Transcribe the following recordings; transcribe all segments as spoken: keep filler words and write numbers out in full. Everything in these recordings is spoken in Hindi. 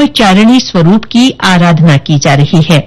ब्रह्मचारिणी स्वरूप की आराधना की जा रही है।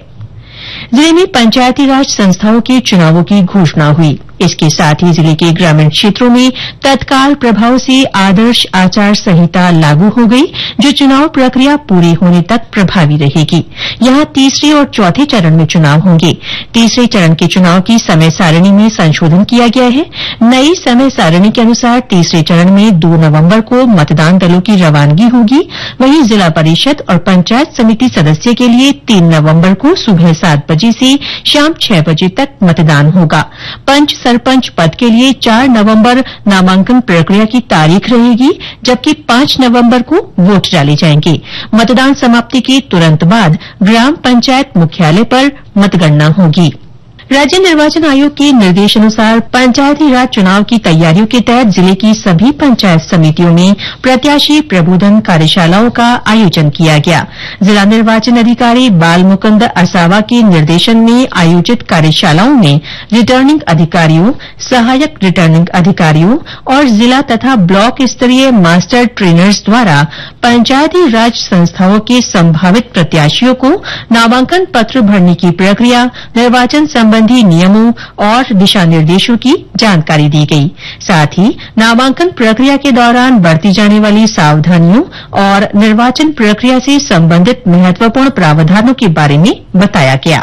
जिले में पंचायती राज संस्थाओं के चुनावों की घोषणा हुई। इसके साथ ही जिले के ग्रामीण क्षेत्रों में तत्काल प्रभाव से आदर्श आचार संहिता लागू हो गई, जो चुनाव प्रक्रिया पूरी होने तक प्रभावी रहेगी। यहां तीसरे और चौथे चरण में चुनाव होंगे। तीसरे चरण के चुनाव की समय सारणी में संशोधन किया गया है। नई समय सारणी के अनुसार तीसरे चरण में दो नवंबर को मतदान दलों की रवानगी होगी। वहीं जिला परिषद और पंचायत समिति सदस्य के लिए तीन नवंबर को सुबह सात बजे से शाम छह बजे तक मतदान होगा। पंच सरपंच पद के लिए चार नवंबर नामांकन प्रक्रिया की तारीख रहेगी, जबकि पांच नवंबर को वोट डाले जाएंगे। मतदान समाप्ति के तुरंत बाद ग्राम पंचायत मुख्यालय पर मतगणना होगी। राज्य निर्वाचन आयोग के निर्देशानुसार पंचायती राज चुनाव की तैयारियों के तहत जिले की सभी पंचायत समितियों में प्रत्याशी प्रबोधन कार्यशालाओं का आयोजन किया गया। जिला निर्वाचन अधिकारी बाल मुकुंद असावा के निर्देशन में आयोजित कार्यशालाओं में रिटर्निंग अधिकारियों, सहायक रिटर्निंग अधिकारियों और जिला तथा ब्लॉक स्तरीय मास्टर ट्रेनर्स द्वारा पंचायती राज संस्थाओं के संभावित प्रत्याशियों को नामांकन पत्र भरने की प्रक्रिया, निर्वाचन संबंधी नियमों और दिशा निर्देशों की जानकारी दी गई। साथ ही नामांकन प्रक्रिया के दौरान बरती जाने वाली सावधानियों और निर्वाचन प्रक्रिया से संबंधित महत्वपूर्ण प्रावधानों के बारे में बताया गया।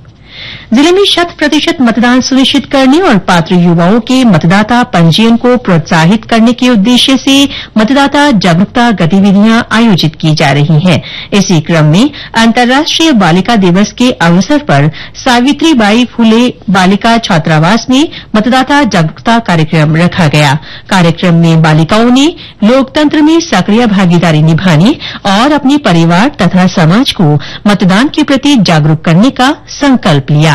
जिले में शत प्रतिशत मतदान सुनिश्चित करने और पात्र युवाओं के मतदाता पंजीयन को प्रोत्साहित करने के उद्देश्य से मतदाता जागरूकता गतिविधियां आयोजित की जा रही हैं। इसी क्रम में अंतर्राष्ट्रीय बालिका दिवस के अवसर पर सावित्रीबाई फुले बालिका छात्रावास में मतदाता जागरूकता कार्यक्रम रखा गया। कार्यक्रम में बालिकाओं ने लोकतंत्र में सक्रिय भागीदारी निभाने और अपने परिवार तथा समाज को मतदान के प्रति जागरूक करने का संकल्प लिया।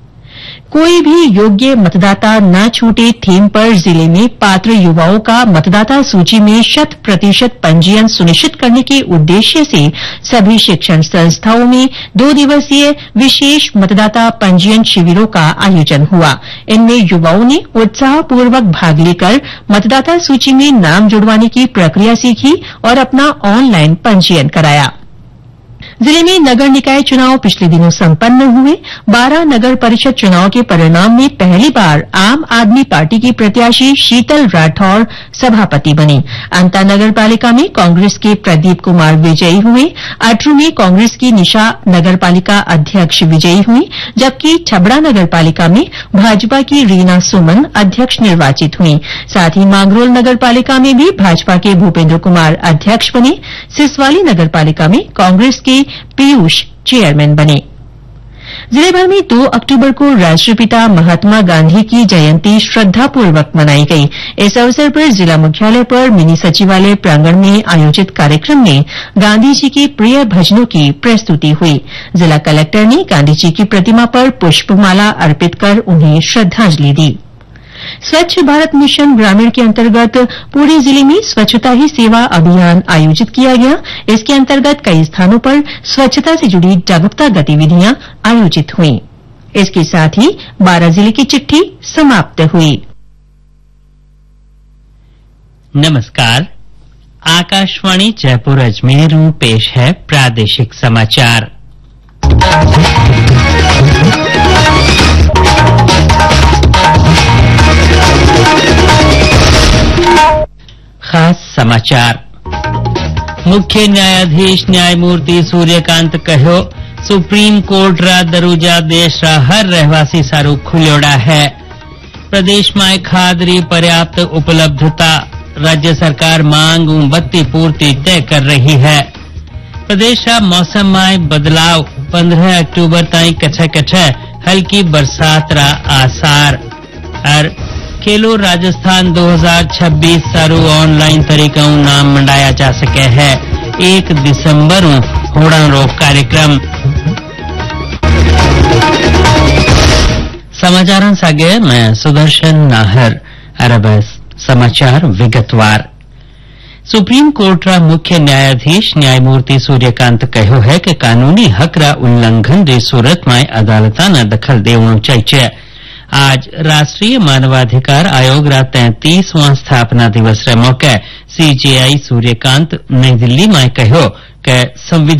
कोई भी योग्य मतदाता न छूटे थीम पर जिले में पात्र युवाओं का मतदाता सूची में शत प्रतिशत पंजीयन सुनिश्चित करने के उद्देश्य से सभी शिक्षण संस्थाओं में दो दिवसीय विशेष मतदाता पंजीयन शिविरों का आयोजन हुआ। इनमें युवाओं ने उत्साहपूर्वक भाग लेकर मतदाता सूची में नाम जुड़वाने की प्रक्रिया सीखी और अपना ऑनलाइन पंजीयन कराया। जिले में नगर निकाय चुनाव पिछले दिनों संपन्न हुए। बारह नगर परिषद चुनाव के परिणाम में पहली बार आम आदमी पार्टी की प्रत्याशी शीतल राठौर सभापति बनी। अंता नगर पालिका में कांग्रेस के प्रदीप कुमार विजयी हुए। अटरू में कांग्रेस की निशा नगर पालिका अध्यक्ष विजयी हुई, जबकि छबड़ा नगर पालिका में भाजपा की रीना सुमन अध्यक्ष निर्वाचित हुई। साथ ही मांगरोल नगर पालिका में भी भाजपा के भूपेन्द्र कुमार अध्यक्ष बने। सिसवाली नगर पालिका में कांग्रेस के पीयूष चेयरमैन बने। जिले भर में दो अक्टूबर को राष्ट्रपिता महात्मा गांधी की जयंती श्रद्धापूर्वक मनाई गई। इस अवसर पर जिला मुख्यालय पर मिनी सचिवालय प्रांगण में आयोजित कार्यक्रम में गांधी जी के प्रिय भजनों की प्रस्तुति हुई। जिला कलेक्टर ने गांधी जी की प्रतिमा पर पुष्पमाला अर्पित कर उन्हें श्रद्धांजलि दी। स्वच्छ भारत मिशन ग्रामीण के अंतर्गत पूरे जिले में स्वच्छता ही सेवा अभियान आयोजित किया गया। इसके अंतर्गत कई स्थानों पर स्वच्छता से जुड़ी जागरूकता गतिविधियां आयोजित हुई। इसके साथ ही बारह जिले की चिट्ठी समाप्त हुई। नमस्कार, आकाशवाणी जयपुर अजमेर में पेश है प्रादेशिक समाचार। खास समाचार। मुख्य न्यायाधीश न्यायमूर्ति सूर्यकांत कहो, सुप्रीम कोर्ट रा दरुजा देश रा हर रहवासी सारू खुल्योड़ा है। प्रदेश में खाद री पर्याप्त उपलब्धता, राज्य सरकार मांग व बत्ती पूर्ति तय कर रही है। प्रदेश रा मौसम में बदलाव, पंद्रह अक्टूबर ताईं कछ कछ हल्की बरसात रा आसार। और खेलो राजस्थान दो हज़ार छब्बीस सारू ऑनलाइन तरीका नाम मंडाया जा सके है। एक दिसंबर होड़ा रोक कार्यक्रम। समाचार सागे मैं सुदर्शन नाहर। अरब समाचार विगतवार। सुप्रीम कोर्ट रा मुख्य न्यायाधीश न्यायमूर्ति सूर्यकांत कहो है कि कानूनी हक रा उल्लंघन री सूरत में अदालता न दखल देवणो चाहिए। आज राष्ट्रीय मानवाधिकार आयोग रा तैंतीसवां स्थापना दिवस रे मौके सीजेआई सूर्यकांत नई दिल्ली में कहो कि संविधान